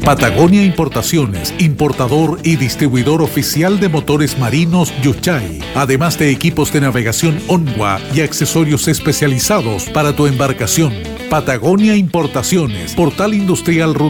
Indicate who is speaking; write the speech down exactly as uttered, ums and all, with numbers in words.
Speaker 1: Patagonia Importaciones, importador y distribuidor oficial de motores marinos Yuchay, además de equipos de navegación Onwa y accesorios especializados para tu embarcación. Patagonia Importaciones, Portal Industrial Ruta